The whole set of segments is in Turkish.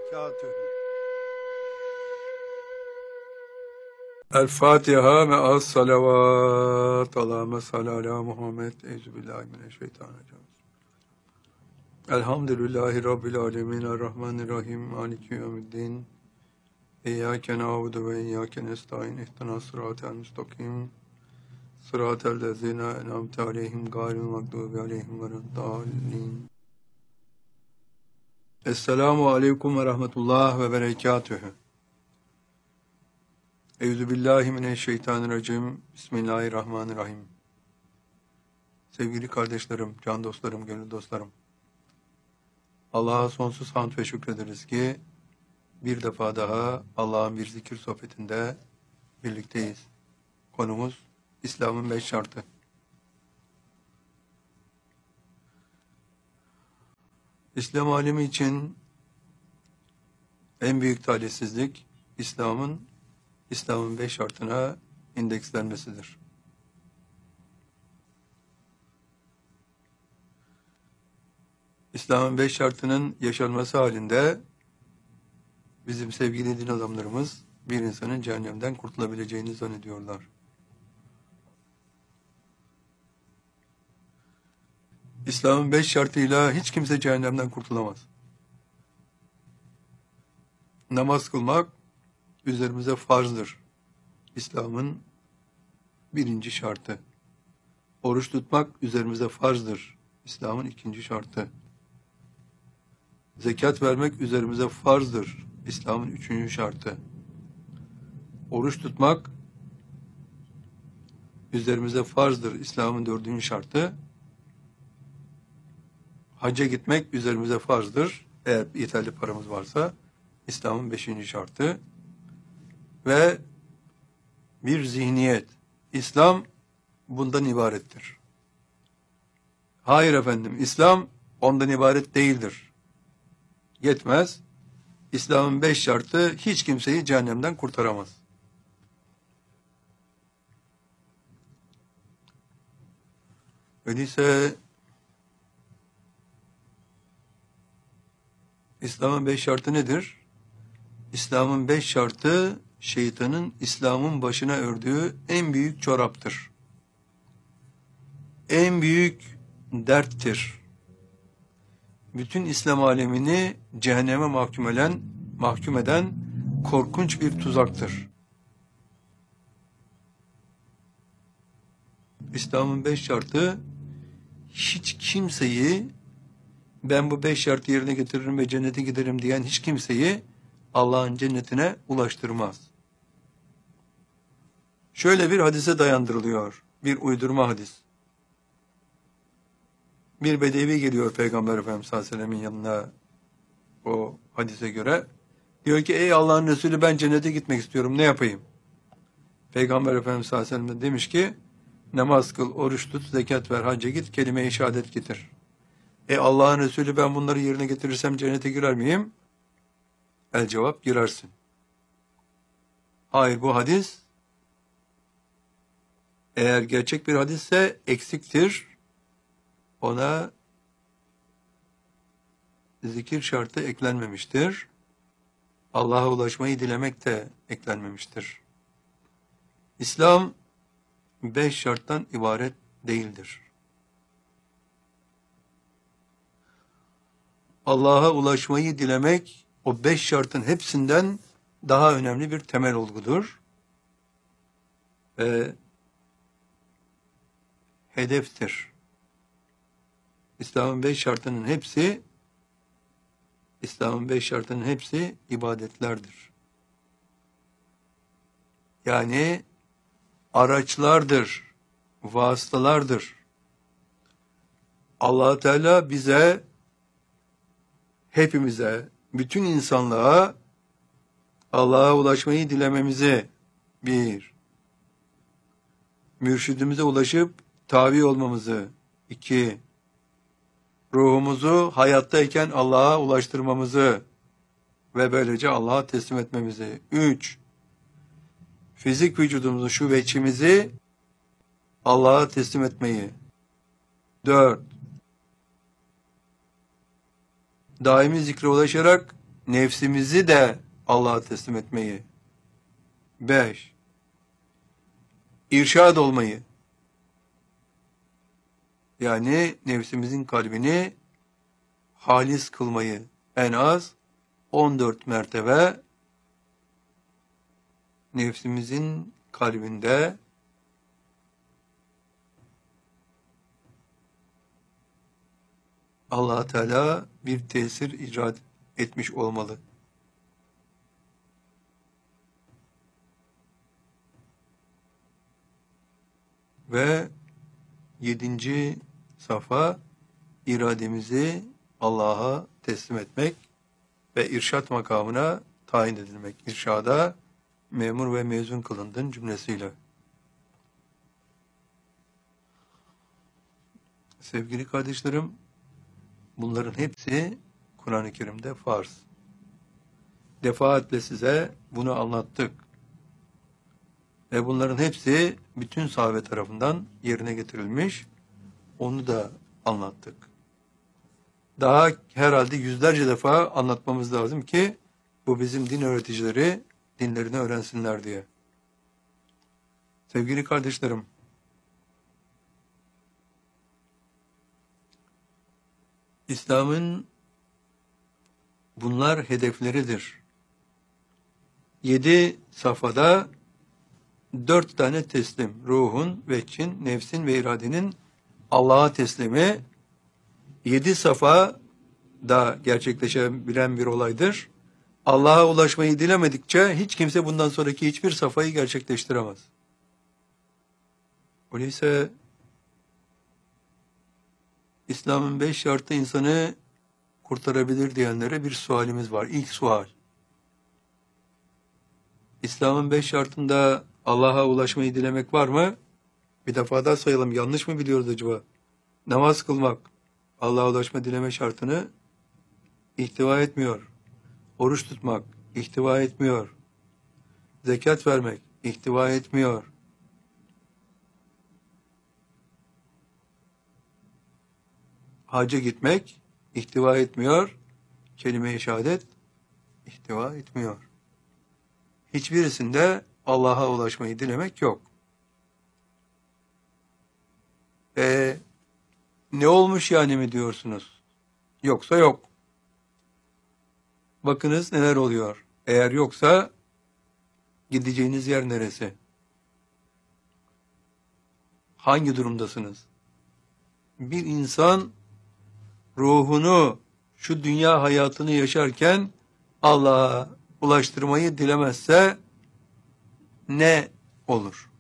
berekatühü. El Fatiha ve az salavat. Allahümme salli ala Muhammed. Euzubillahimineşşeytanirracim. Elhamdülillahi Rabbil alemin. Errahmanirrahim. Maliki yevmiddin. İyyâke na'budu ve iyyâke nestaîn. İhdinas sıratel müstakim. Sıratel lezîne en'amte aleyhim gâyril mağdûbi aleyhim veleddâllîn. Esselamu aleyküm ve rahmetullah ve berekatühü. Euzubillahimineşşeytanirracim. Bismillahirrahmanirrahim. Sevgili kardeşlerim, can dostlarım, gönül dostlarım. Allah'a sonsuz hamd ve şükrederiz ki bir defa daha Allah'ın bir zikir sohbetinde birlikteyiz. Konumuz İslam'ın 5 şartı. İslam alemi için en büyük talihsizlik İslam'ın 5 şartına indekslenmesidir. İslam'ın 5 şartının yaşanması halinde bizim sevgili din adamlarımız bir insanın cehennemden kurtulabileceğini zannediyorlar. İslam'ın 5 şartıyla hiç kimse cehennemden kurtulamaz. Namaz kılmak üzerimize farzdır. İslam'ın 1. şartı. Oruç tutmak üzerimize farzdır. İslam'ın 2. şartı. Zekat vermek üzerimize farzdır. İslam'ın 3. şartı. Oruç tutmak üzerimize farzdır. İslam'ın 4. şartı. Hacca gitmek üzerimize farzdır. Eğer yeterli paramız varsa. İslam'ın 5. şartı. Ve bir zihniyet. İslam bundan ibarettir. Hayır efendim, İslam ondan ibaret değildir. Yetmez. İslam'ın 5 şartı hiç kimseyi cehennemden kurtaramaz. Öyleyse İslam'ın 5 şartı nedir? İslam'ın 5 şartı şeytanın İslam'ın başına ördüğü en büyük çoraptır. En büyük derttir. Bütün İslam alemini cehenneme mahkum eden korkunç bir tuzaktır. İslam'ın 5 şartı hiç kimseyi ben bu 5 şartı yerine getiririm ve cennete giderim diyen hiç kimseyi Allah'ın cennetine ulaştırmaz. Şöyle bir hadise dayandırılıyor. Bir uydurma hadis. Bir bedevi geliyor Peygamber Efendimiz sallallahu aleyhi ve sellem'in yanına o hadise göre. Diyor ki ey Allah'ın Resulü ben cennete gitmek istiyorum ne yapayım? Peygamber Efendimiz sallallahu aleyhi ve sellem de demiş ki namaz kıl, oruç tut, zekat ver, hacca git, kelime-i şehadet getir. Allah'ın Resulü ben bunları yerine getirirsem cennete girer miyim? El cevap girersin. Hayır bu hadis eğer gerçek bir hadisse eksiktir. Ona zikir şartı eklenmemiştir. Allah'a ulaşmayı dilemek de eklenmemiştir. İslam 5 şarttan ibaret değildir. Allah'a ulaşmayı dilemek o 5 şartın hepsinden daha önemli bir temel olgudur. Ve hedeftir. İslam'ın 5 şartının hepsi ibadetlerdir. Yani araçlardır, vasıtalardır. Allah Teala bize, hepimize, bütün insanlığa Allah'a ulaşmayı dilememizi, bir, mürşidimize ulaşıp tabi olmamızı, 2, ruhumuzu hayattayken Allah'a ulaştırmamızı ve böylece Allah'a teslim etmemizi, 3, fizik vücudumuzu, şu veçimizi Allah'a teslim etmeyi, 4, daimi zikre ulaşarak nefsimizi de Allah'a teslim etmeyi. 5. İrşad olmayı. Yani nefsimizin kalbini halis kılmayı. En az 14 mertebe nefsimizin kalbinde Allah Teala bir tesir icra etmiş olmalı. Ve 7. safa irademizi Allah'a teslim etmek ve irşat makamına tayin edilmek. İrşada memur ve mezun kılındın cümlesiyle. Sevgili kardeşlerim, bunların hepsi Kur'an-ı Kerim'de farz. Defaatle size bunu anlattık. Ve bunların hepsi bütün sahabe tarafından yerine getirilmiş. Onu da anlattık. Daha herhalde yüzlerce defa anlatmamız lazım ki bu bizim din öğreticileri dinlerini öğrensinler diye. Sevgili kardeşlerim, İslam'ın bunlar hedefleridir. 7 safhada 4 tane teslim, ruhun, veçin, nefsin ve iradenin Allah'a teslimi 7 safa da gerçekleşebilen bir olaydır. Allah'a ulaşmayı dilemedikçe hiç kimse bundan sonraki hiçbir safhayı gerçekleştiremez. Öyleyse İslam'ın 5 şartı insanı kurtarabilir diyenlere bir sualimiz var. İlk sual. İslam'ın 5 şartında Allah'a ulaşmayı dilemek var mı? Bir defa daha sayalım. Yanlış mı biliyoruz acaba? Namaz kılmak Allah'a ulaşma dileme şartını ihtiva etmiyor. Oruç tutmak ihtiva etmiyor. Zekat vermek ihtiva etmiyor. Hacca gitmek ihtiva etmiyor. Kelime-i şehadet ihtiva etmiyor. Hiçbirisinde Allah'a ulaşmayı dilemek yok. Ne olmuş yani mi diyorsunuz? Yoksa yok. Bakınız neler oluyor. Eğer yoksa gideceğiniz yer neresi? Hangi durumdasınız? Bir insan ruhunu, şu dünya hayatını yaşarken Allah'a ulaştırmayı dilemezse ne olur?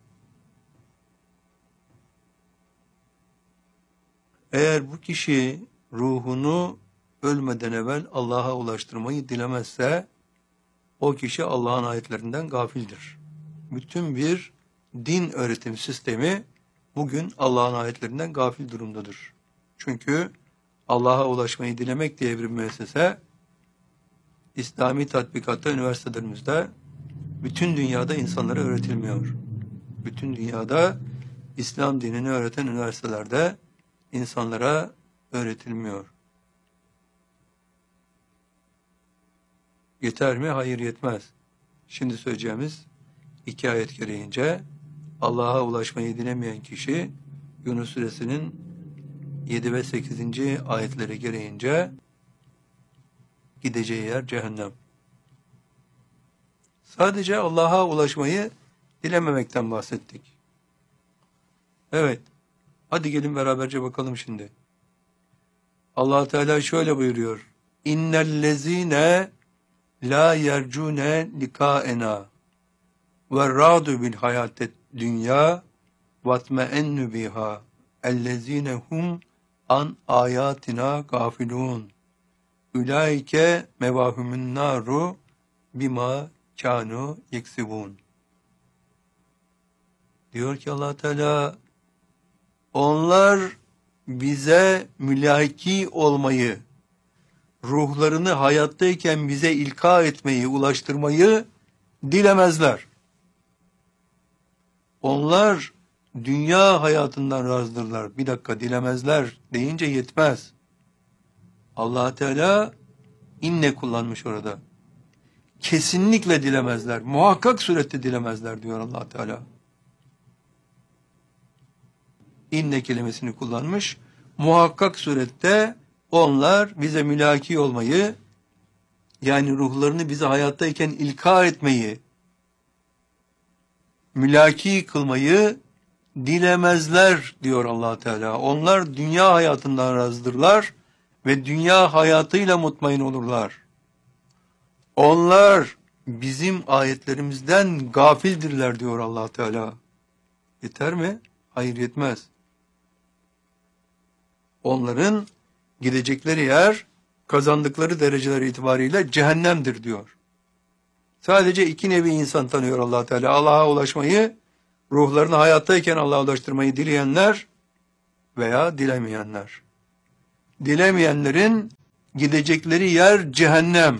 Eğer bu kişi ruhunu ölmeden evvel Allah'a ulaştırmayı dilemezse o kişi Allah'ın ayetlerinden gafildir. Bütün bir din öğretim sistemi bugün Allah'ın ayetlerinden gafil durumdadır. Çünkü Allah'a ulaşmayı dilemek diye bir müessese İslami tatbikatta üniversitelerimizde bütün dünyada insanlara öğretilmiyor. Bütün dünyada İslam dinini öğreten üniversitelerde insanlara öğretilmiyor. Yeter mi? Hayır, yetmez. Şimdi söyleyeceğimiz 2 ayet gereğince Allah'a ulaşmayı dilemeyen kişi Yunus Suresinin 7 ve 8. ayetleri gereğince gideceği yer cehennem. Sadece Allah'a ulaşmayı dilememekten bahsettik. Evet. Hadi gelin beraberce bakalım şimdi. Allah Teala şöyle buyuruyor. İnnellezîne la yercûne likâena ve râdu bil hayâtet dünya vatme'ennu biha ellezîne hum an ayatina gafilûn. Ulaike mevahumun naru bima kanu yeksibun. Diyor ki Allah Teala, onlar bize mülaki olmayı, ruhlarını hayattayken bize ilka etmeyi, ulaştırmayı dilemezler. Onlar dünya hayatından razdırlar. Bir dakika, dilemezler deyince yetmez. Allah Teala İnne kullanmış orada. Kesinlikle dilemezler. Muhakkak surette dilemezler diyor Allah Teala. İnne kelimesini kullanmış. Muhakkak surette onlar bize mülaki olmayı, yani ruhlarını bize hayattayken ilka etmeyi, mülaki kılmayı dilemezler diyor Allah Teala. Onlar dünya hayatından razıdırlar ve dünya hayatıyla mutmain olurlar. Onlar bizim ayetlerimizden gafildirler diyor Allah Teala. Yeter mi? Hayır, yetmez. Onların gidecekleri yer, kazandıkları dereceler itibariyle cehennemdir diyor. Sadece iki nevi insan tanıyor Allah Teala. Allah'a ulaşmayı, ruhlarını hayattayken Allah'a ulaştırmayı dileyenler veya dilemeyenler. Dilemeyenlerin gidecekleri yer cehennem.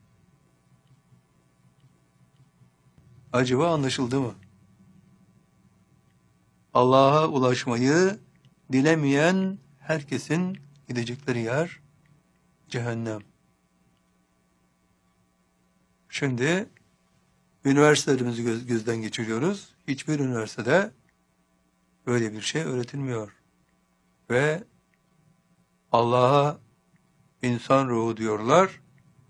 Acaba anlaşıldı mı? Allah'a ulaşmayı dilemeyen herkesin gidecekleri yer cehennem. Şimdi üniversitelerimizi gözden geçiriyoruz. Hiçbir üniversitede böyle bir şey öğretilmiyor. Ve Allah'a insan ruhu diyorlar.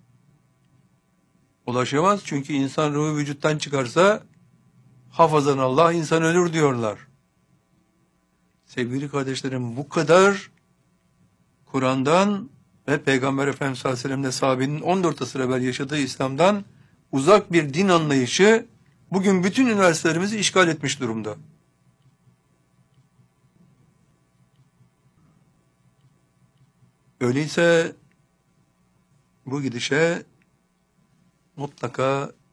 Ulaşamaz, çünkü insan ruhu vücuttan çıkarsa hafazan Allah, insan ölür diyorlar. Sevgili kardeşlerim, bu kadar Kur'an'dan ve Peygamber Efendimiz sallallahu aleyhi ve sellem'de sahabenin 14 asır evvel yaşadığı İslam'dan uzak bir din anlayışı bugün bütün üniversitelerimizi işgal etmiş durumda. Öyleyse bu gidişe mutlaka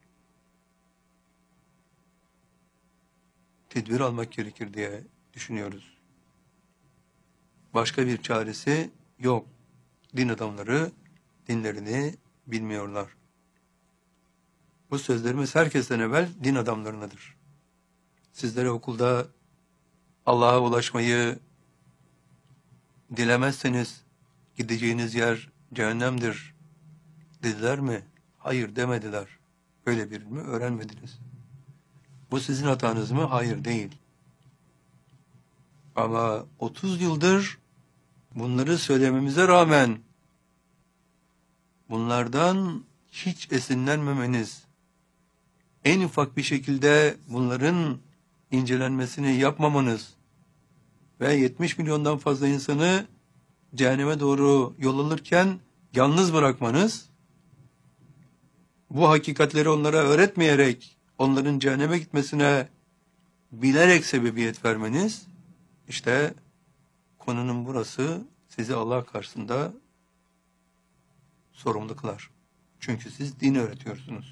tedbir almak gerekir diye düşünüyoruz. Başka bir çaresi yok. Din adamları dinlerini bilmiyorlar. Bu sözlerimiz herkesten evvel din adamlarınadır. Sizlere okulda Allah'a ulaşmayı dilemezseniz gideceğiniz yer cehennemdir dediler mi? Hayır demediler. Böyle bir ilmi öğrenmediniz. Bu sizin hatanız mı? Hayır, değil. Ama 30 yıldır bunları söylememize rağmen bunlardan hiç esinlenmemeniz, en ufak bir şekilde bunların incelenmesini yapmamanız ve 70 milyondan fazla insanı cehenneme doğru yol alırken yalnız bırakmanız, bu hakikatleri onlara öğretmeyerek onların cehenneme gitmesine bilerek sebebiyet vermeniz, işte konunun burası sizi Allah karşısında sorumlu kılar. Çünkü siz din öğretiyorsunuz.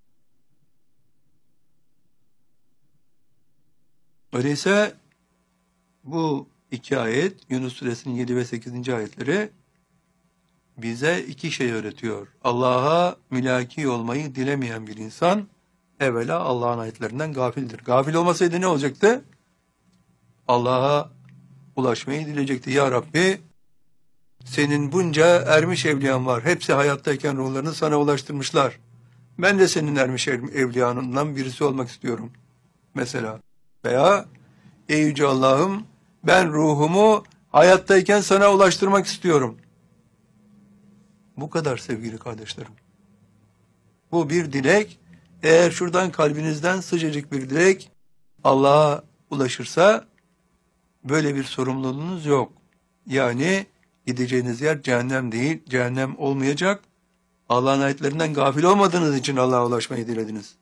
Öyleyse bu iki ayet, Yunus Suresinin 7 ve 8. ayetleri bize iki şey öğretiyor. Allah'a mülaki olmayı dilemeyen bir insan evvela Allah'ın ayetlerinden gafildir. Gafil olmasaydı ne olacaktı? Allah'a ulaşmayı dileyecekti. Ya Rabbi, senin bunca ermiş evliyan var. Hepsi hayattayken ruhlarını sana ulaştırmışlar. Ben de senin ermiş evliyanından birisi olmak istiyorum. Mesela. Veya ey yüce Allah'ım, ben ruhumu hayattayken sana ulaştırmak istiyorum. Bu kadar sevgili kardeşlerim. Bu bir dilek. Eğer şuradan kalbinizden sıcacık bir dilek Allah'a ulaşırsa böyle bir sorumluluğunuz yok. Yani gideceğiniz yer cehennem değil, cehennem olmayacak. Allah'ın ayetlerinden gafil olmadığınız için Allah'a ulaşmayı dilediniz.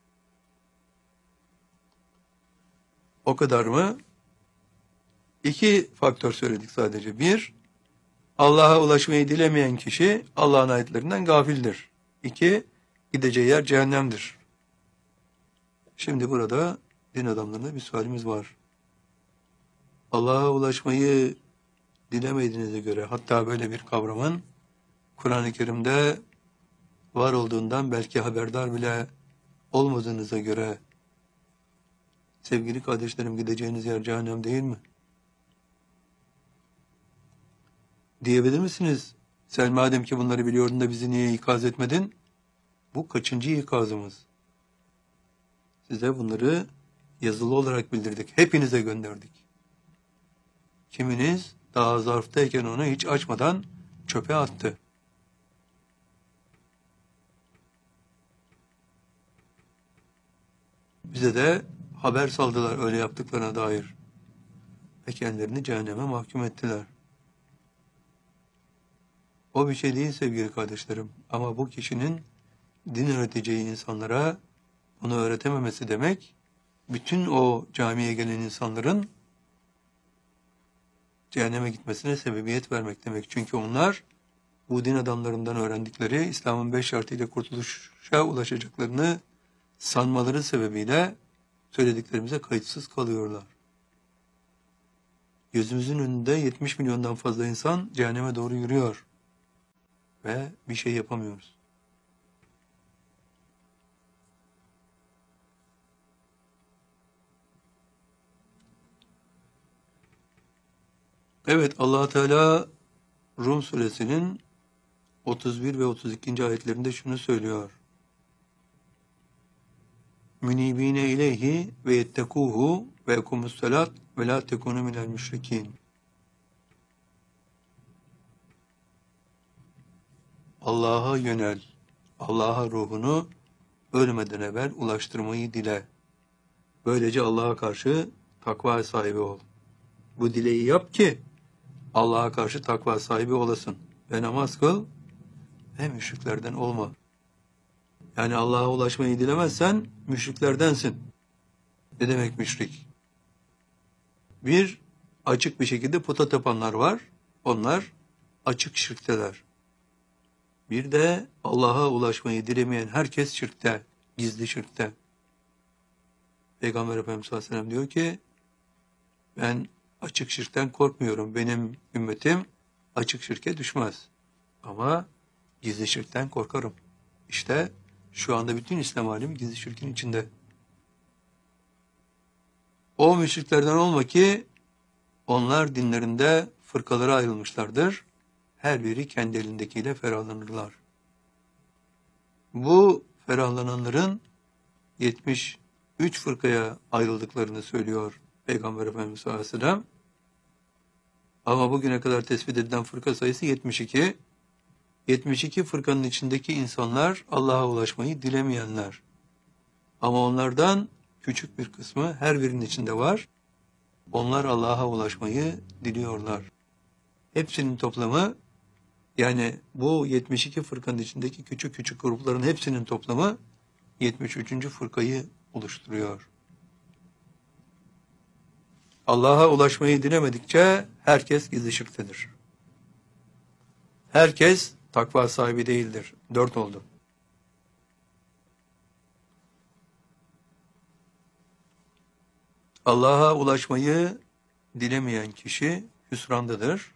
O kadar mı? İki faktör söyledik sadece. Bir, Allah'a ulaşmayı dilemeyen kişi Allah'ın ayetlerinden gafildir. İki, gideceği yer cehennemdir. Şimdi burada din adamlarına bir sualimiz var. Allah'a ulaşmayı dilemediğinize göre, hatta böyle bir kavramın Kur'an-ı Kerim'de var olduğundan belki haberdar bile olmadığınıza göre, sevgili kardeşlerim, gideceğiniz yer cehennem değil mi? Diyebilir misiniz? Sen madem ki bunları biliyordun da bizi niye ikaz etmedin? Bu kaçıncı ikazımız? Size bunları yazılı olarak bildirdik. Hepinize gönderdik. Kiminiz daha zarftayken onu hiç açmadan çöpe attı. Bize de haber saldılar öyle yaptıklarına dair. Ve kendilerini cehenneme mahkum ettiler. O bir şey değil sevgili kardeşlerim. Ama bu kişinin din öğreteceği insanlara bunu öğretememesi demek, bütün o camiye gelen insanların cehenneme gitmesine sebebiyet vermek demek. Çünkü onlar bu din adamlarından öğrendikleri İslam'ın 5 şartıyla kurtuluşa ulaşacaklarını sanmaları sebebiyle söylediklerimize kayıtsız kalıyorlar. Gözümüzün önünde 70 milyondan fazla insan cehenneme doğru yürüyor ve bir şey yapamıyoruz. Evet, Allah Teala Rum suresinin 31 ve 32. ayetlerinde şunu söylüyor. Münibine ileyhi ve yettekuhu ve ekumussalat ve la tekunu minel müşrikin. Allah'a yönel, Allah'a ruhunu ölmeden evvel ulaştırmayı dile. Böylece Allah'a karşı takva sahibi ol. Bu dileği yap ki Allah'a karşı takva sahibi olasın. Ve namaz kıl ve müşriklerden olma. Yani Allah'a ulaşmayı dilemezsen müşriklerdensin. Ne demek müşrik? Bir, açık bir şekilde puta tapanlar var. Onlar açık şirkteler. Bir de Allah'a ulaşmayı dilemeyen herkes şirkte, gizli şirkte. Peygamber Efendimiz sallallahu aleyhi ve sellem diyor ki, ben açık şirkten korkmuyorum. Benim ümmetim açık şirke düşmez. Ama gizli şirkten korkarım. İşte şu anda bütün İslam alemi gizli şirkin içinde. O müşriklerden olma ki onlar dinlerinde fırkalara ayrılmışlardır. Her biri kendi elindekiyle ferahlanırlar. Bu ferahlananların 73 fırkaya ayrıldıklarını söylüyor Peygamber Efendimiz sallallahu aleyhi ve sellem. Ama bugüne kadar tespit edilen fırka sayısı 72. 72 fırkanın içindeki insanlar Allah'a ulaşmayı dilemeyenler. Ama onlardan küçük bir kısmı her birinin içinde var. Onlar Allah'a ulaşmayı diliyorlar. Hepsinin toplamı, yani bu 72 fırkanın içindeki küçük küçük grupların hepsinin toplamı 73. fırkayı oluşturuyor. Allah'a ulaşmayı dilemedikçe herkes gizli şirktedir. Herkes takva sahibi değildir. 4 oldu. Allah'a ulaşmayı dilemeyen kişi hüsrandadır.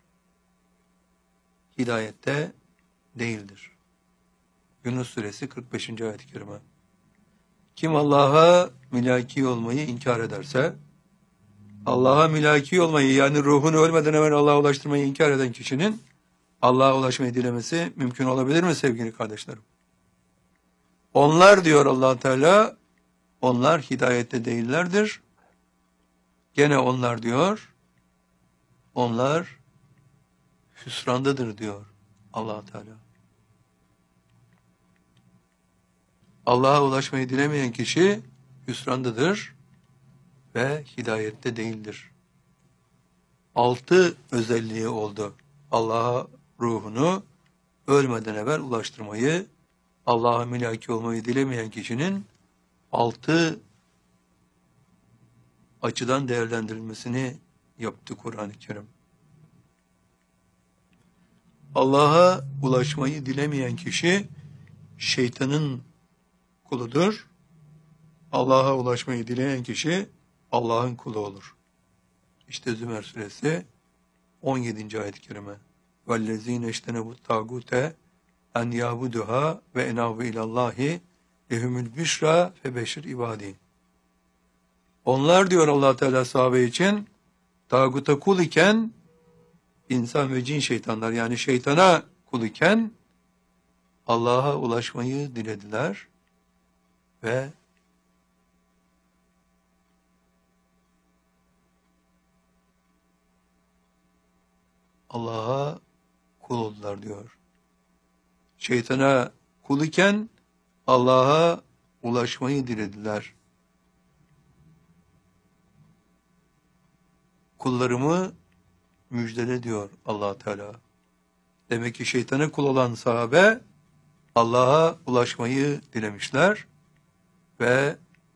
Hidayette değildir. Yunus suresi 45. ayet-i kerime. Kim Allah'a mülaki olmayı inkar ederse, Allah'a mülaki olmayı, yani ruhunu ölmeden hemen Allah'a ulaştırmayı inkar eden kişinin Allah'a ulaşmayı dilemesi mümkün olabilir mi sevgili kardeşlerim? Onlar diyor Allah Teala, onlar hidayette değillerdir. Gene onlar diyor, onlar hüsrandadır diyor Allah Teala. Allah'a ulaşmayı dilemeyen kişi hüsrandadır ve hidayette değildir. 6 özelliği oldu. Allah'a ruhunu ölmeden evvel ulaştırmayı, Allah'a mülaki olmayı dilemeyen kişinin 6 açıdan değerlendirilmesini yaptı Kur'an-ı Kerim. Allah'a ulaşmayı dilemeyen kişi şeytanın kuludur. Allah'a ulaşmayı dileyen kişi Allah'ın kulu olur. İşte Zümer suresi 17. ayet-i kerime. وَالَّذ۪ينَ اِشْتَنَبُوا التَّاغُوتَ اَنْ يَعْبُدُهَا وَاَنَابُوا اِلَى اللّٰهِ لَهُمُ الْبُشْرَى فَبَشِّرْ ibadî. Onlar diyor Allah Teala sahabe için, tağuta kul iken insan ve cin şeytanlar, yani şeytana kul iken Allah'a ulaşmayı dilediler ve Allah'a kul oldular diyor. Şeytana kul iken Allah'a ulaşmayı dilediler. Kullarımı müjdele diyor Allah Teala. Demek ki şeytana kul olan sahabe Allah'a ulaşmayı dilemişler ve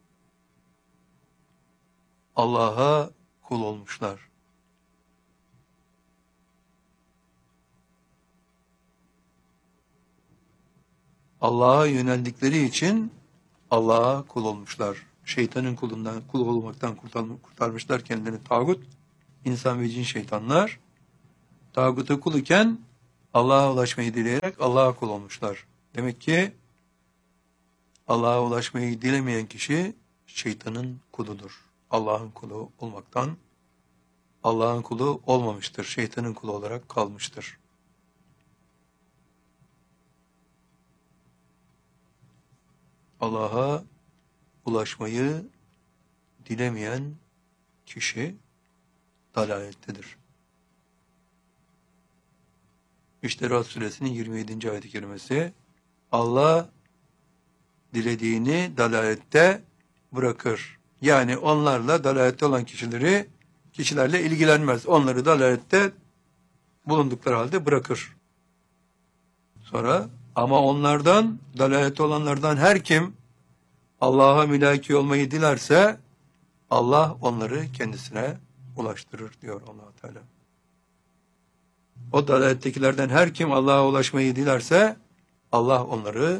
Allah'a kul olmuşlar. Allah'a yöneldikleri için Allah'a kul olmuşlar. Şeytanın kul olmaktan kurtarmışlar kendilerini tağut, insan ve cin şeytanlar. Tağuta kul iken Allah'a ulaşmayı dileyerek Allah'a kul olmuşlar. Demek ki Allah'a ulaşmayı dilemeyen kişi şeytanın kuludur. Allah'ın kulu olmaktan Allah'ın kulu olmamıştır. Şeytanın kulu olarak kalmıştır. Allah'a ulaşmayı dilemeyen kişi dalalettedir. İşte Rad suresinin 27. ayet-i kerimesi, Allah dilediğini dalalette bırakır. Yani onlarla dalalette olan kişilerle ilgilenmez. Onları dalalette bulundukları halde bırakır. Sonra ama onlardan, dalalette olanlardan her kim Allah'a mülaki olmayı dilerse Allah onları kendisine ulaştırır diyor Allah Teala. O dalalettekilerden her kim Allah'a ulaşmayı dilerse Allah onları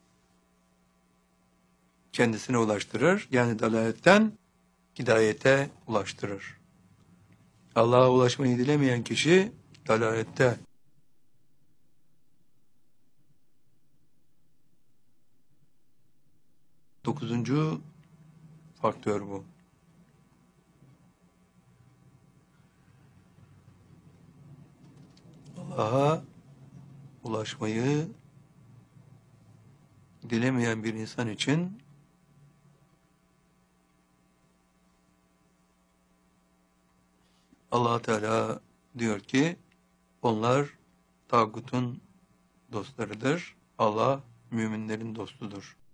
kendisine ulaştırır. Yani dalaletten hidayete ulaştırır. Allah'a ulaşmayı dilemeyen kişi dalalette. 9. faktör bu. Allah'a ulaşmayı dilemeyen bir insan için Allah Teala diyor ki onlar tağutun dostlarıdır. Allah müminlerin dostudur.